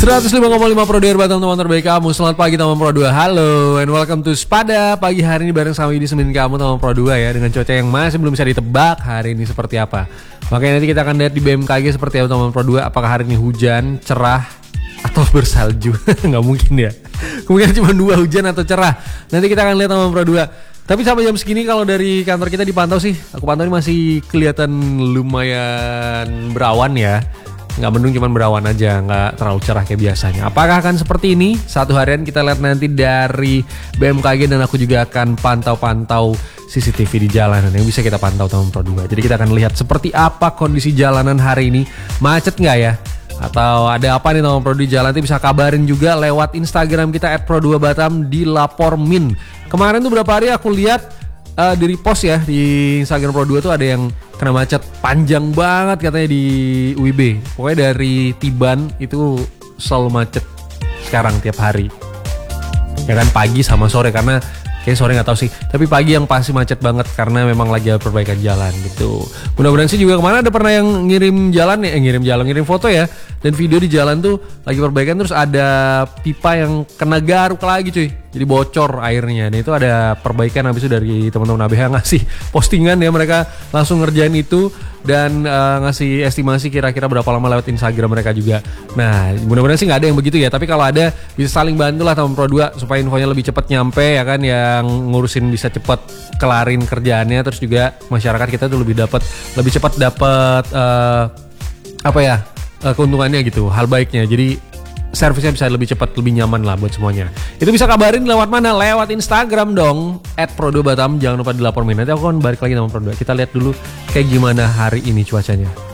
105,5 Pro 2 Batam, teman terbaik kamu. Selamat pagi teman Pro 2. Halo and welcome to Spada. Pagi hari ini bareng sama Widi Semin kamu teman Pro 2 ya. Dengan cuaca yang masih belum bisa ditebak hari ini seperti apa. Makanya nanti kita akan lihat di BMKG seperti apa teman Pro 2. Apakah hari ini hujan, cerah, atau bersalju. Nggak mungkin ya. Kemungkinan cuma 2, hujan atau cerah. Nanti kita akan lihat teman Pro 2. Tapi sampai jam segini kalau dari kantor kita dipantau sih, aku pantau ini masih kelihatan lumayan berawan ya. Nggak mendung, cuman berawan aja, nggak terlalu cerah kayak biasanya. Apakah akan seperti ini satu harian? Kita lihat nanti dari BMKG, dan aku juga akan pantau-pantau CCTV di jalanan yang bisa kita pantau teman Pro 2. Jadi kita akan lihat seperti apa kondisi jalanan hari ini. Macet nggak ya? Atau ada apa nih teman Pro 2 di jalan? Nanti bisa kabarin juga lewat Instagram kita @pro2batam di Lapormin. Kemarin tuh berapa hari aku lihat di repost ya di Instagram Pro 2 tuh ada yang kena macet panjang banget katanya di UIB. Pokoknya dari Tiban itu selalu macet sekarang tiap hari. Ya kan, pagi sama sore, karena kayak sore nggak tahu sih. Tapi pagi yang pasti macet banget karena memang lagi ada perbaikan jalan gitu. Mudah-mudahan sih juga kemana ada pernah yang ngirim foto ya. Dan video di jalan tuh lagi perbaikan, terus ada pipa yang kena garuk lagi cuy. Jadi bocor airnya. Dan itu ada perbaikan habis itu dari teman-teman ABH ngasih postingan ya, mereka langsung ngerjain itu dan ngasih estimasi kira-kira berapa lama lewat Instagram mereka juga. Nah, mudah-mudahan sih nggak ada yang begitu ya. Tapi kalau ada bisa saling bantu lah teman Pro 2 supaya infonya lebih cepat nyampe ya kan, yang ngurusin bisa cepat kelarin kerjaannya, terus juga masyarakat kita tuh lebih cepat dapat keuntungannya gitu, hal baiknya. Jadi servisnya bisa lebih cepat, lebih nyaman lah buat semuanya. Itu bisa kabarin lewat mana? Lewat Instagram dong, @pro2batam. Jangan lupa dilapor. Nanti aku akan balik lagi sama Pro 2. Kita lihat dulu kayak gimana hari ini cuacanya.